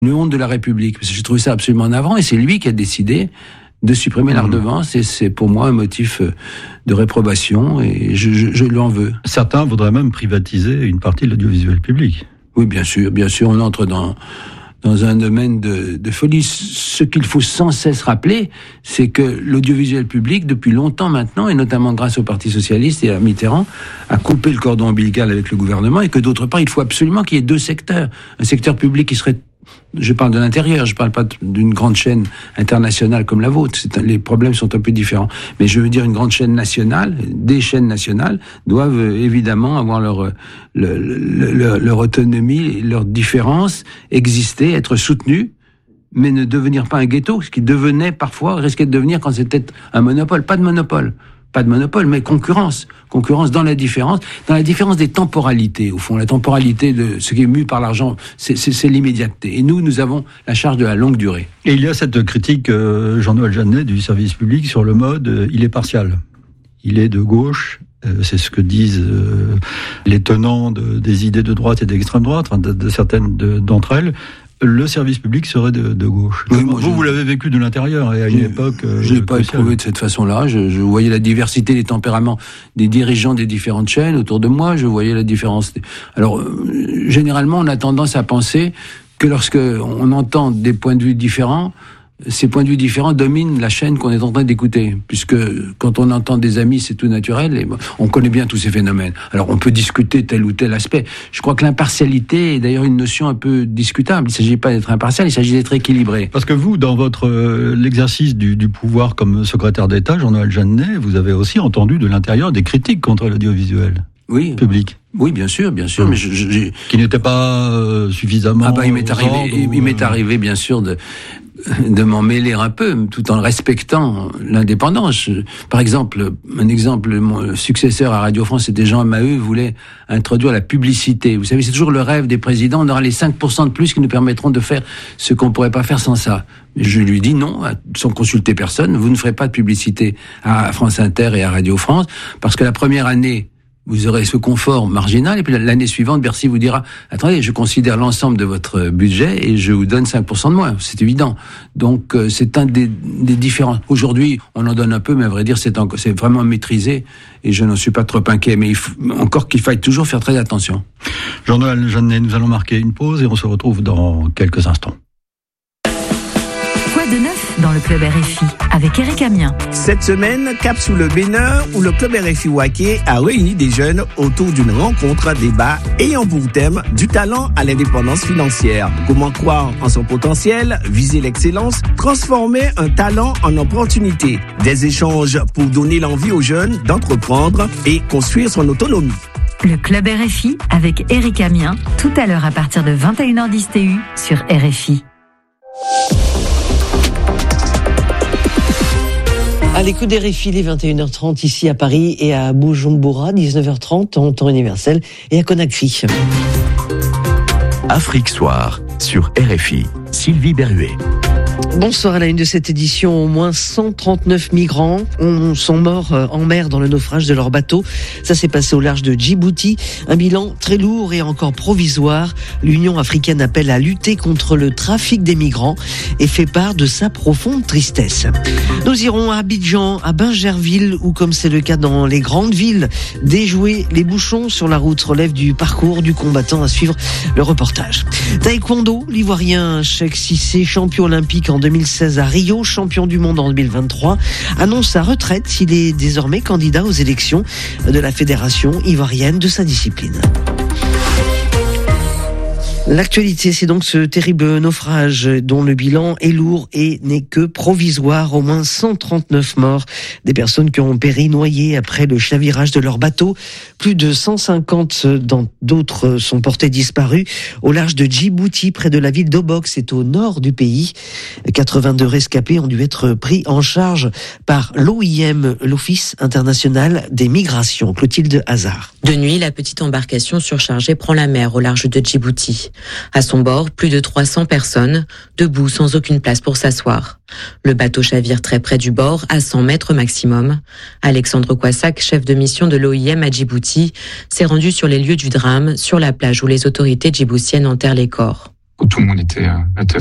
une honte de la République. Parce que j'ai trouvé ça absolument navrant, et c'est lui qui a décidé de supprimer la redevance, et c'est pour moi un motif de réprobation, et je lui en veux. Certains voudraient même privatiser une partie de l'audiovisuel public. Oui, bien sûr, on entre dans un domaine de folie. Ce qu'il faut sans cesse rappeler, c'est que l'audiovisuel public, depuis longtemps maintenant, et notamment grâce au Parti Socialiste et à Mitterrand, a coupé le cordon ombilical avec le gouvernement, et que d'autre part, il faut absolument qu'il y ait deux secteurs. Un secteur public qui serait... Je parle de l'intérieur, je parle pas d'une grande chaîne internationale comme la vôtre. Les problèmes sont un peu différents. Mais je veux dire une grande chaîne nationale, des chaînes nationales doivent évidemment avoir leur autonomie, leur différence, exister, être soutenues, mais ne devenir pas un ghetto, ce qui devenait parfois, risquait de devenir quand c'était un monopole. Pas de monopole, mais concurrence. Concurrence dans la différence des temporalités, au fond. La temporalité de ce qui est mu par l'argent, c'est l'immédiateté. Et nous avons la charge de la longue durée. Et il y a cette critique, Jean-Noël Jeannet, du service public sur le mode, il est partial. Il est de gauche, c'est ce que disent les tenants des idées de droite et d'extrême droite, de certaines d'entre elles. Le service public serait de gauche. Oui, vous l'avez vécu de l'intérieur, et à une époque... Je l'ai pas éprouvé de cette façon-là. Je voyais la diversité des tempéraments des dirigeants des différentes chaînes autour de moi. Je voyais la différence. Alors, généralement, on a tendance à penser que lorsque on entend des points de vue différents, ces points de vue différents dominent la chaîne qu'on est en train d'écouter. Puisque quand on entend des amis, c'est tout naturel, et on connaît bien tous ces phénomènes. Alors on peut discuter tel ou tel aspect. Je crois que l'impartialité est d'ailleurs une notion un peu discutable. Il ne s'agit pas d'être impartial, il s'agit d'être équilibré. Parce que vous, dans l'exercice du pouvoir comme secrétaire d'État, Jean-Noël Jeannet, vous avez aussi entendu de l'intérieur des critiques contre l'audiovisuel public. Oui, bien sûr, mais qui n'était pas suffisamment... Ah bah, il m'est arrivé, bien sûr, de m'en mêler un peu, tout en respectant l'indépendance. Par exemple, mon successeur à Radio France, c'était Jean Maheu, voulait introduire la publicité. Vous savez, c'est toujours le rêve des présidents, on aura les 5% de plus qui nous permettront de faire ce qu'on pourrait pas faire sans ça. Je lui dis non, sans consulter personne, vous ne ferez pas de publicité à France Inter et à Radio France, parce que la première année, vous aurez ce confort marginal, et puis l'année suivante, Bercy vous dira « Attendez, je considère l'ensemble de votre budget et je vous donne 5% de moins. » C'est évident. Donc, c'est un des différents. Aujourd'hui, on en donne un peu, mais à vrai dire, c'est vraiment maîtrisé, et je n'en suis pas trop inquiet. Mais encore qu'il faille toujours faire très attention. Jean-Noël Jeannet, nous allons marquer une pause et on se retrouve dans quelques instants. Quoi de neuf dans le Club RFI avec Éric Amiens? Cette semaine, cap sous le Bénin, où le Club RFI Waké a réuni des jeunes autour d'une rencontre débat ayant pour thème du talent à l'indépendance financière. Comment croire en son potentiel, viser l'excellence, transformer un talent en opportunité. Des échanges pour donner l'envie aux jeunes d'entreprendre et construire son autonomie. Le Club RFI avec Éric Amiens, tout à l'heure à partir de 21h10 TU sur RFI. À l'écoute des RFI, il est 21h30 ici à Paris et à Bujumbura, 19h30 en temps universel, et à Conakry. Afrique Soir sur RFI. Sylvie Berruet. Bonsoir à la une de cette édition. Au moins 139 migrants sont morts en mer dans le naufrage de leur bateau. Ça s'est passé au large de Djibouti. Un bilan très lourd et encore provisoire. L'Union africaine appelle à lutter contre le trafic des migrants et fait part de sa profonde tristesse. Nous irons à Abidjan, à Bingerville, où, comme c'est le cas dans les grandes villes, déjouer les bouchons sur la route relève du parcours du combattant. À suivre le reportage. Taekwondo, l'Ivoirien Cheikh Cissé, champion olympique en 2016 à Rio, champion du monde en 2023, annonce sa retraite. Il est désormais candidat aux élections de la Fédération ivoirienne de sa discipline. L'actualité, c'est donc ce terrible naufrage dont le bilan est lourd et n'est que provisoire. Au moins 139 morts, des personnes qui ont péri noyées après le chavirage de leur bateau. Plus de 150 d'autres sont portés disparus au large de Djibouti, près de la ville d'Obok, c'est au nord du pays. 82 rescapés ont dû être pris en charge par l'OIM, l'Office international des migrations. Clotilde Hazard. De nuit, la petite embarcation surchargée prend la mer au large de Djibouti. À son bord, plus de 300 personnes, debout sans aucune place pour s'asseoir. Le bateau chavire très près du bord, à 100 mètres maximum. Alexandre Kouassak, chef de mission de l'OIM à Djibouti, s'est rendu sur les lieux du drame, sur la plage où les autorités djiboutiennes enterrent les corps. où tout le monde était